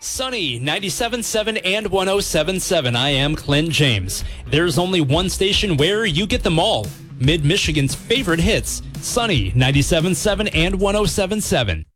Sunny 97.7 and 107.7. I am Clint James. There's only one station where you get them all. Mid-Michigan's favorite hits. Sunny 97.7 and 107.7.